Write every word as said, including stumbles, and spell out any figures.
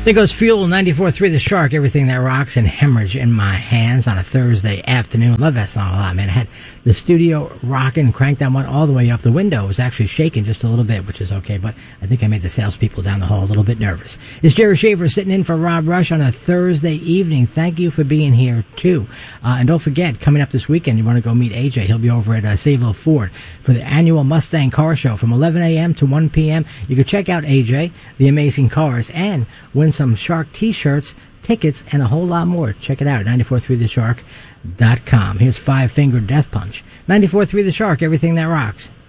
There goes Fuel, ninety-four point three The Shark, everything that rocks, and Hemorrhage in My Hands on a Thursday afternoon. Love that song a lot, man. It had the studio rocking, cranked that one all the way up. The window was actually shaking just a little bit, which is okay, but I think I made the salespeople down the hall a little bit nervous. It's Jerry Schaefer sitting in for Rob Rush on a Thursday evening. Thank you for being here, too. Uh, and don't forget, coming up this weekend, you want to go meet A J. He'll be over at uh, Sayville Ford for the annual Mustang Car Show from eleven a.m. to one p.m. You can check out A J, the amazing cars, and win some Shark t-shirts, tickets, and a whole lot more. Check it out at nine four three the shark dot com. Here's Five Finger Death Punch. nine four three The Shark, everything that rocks.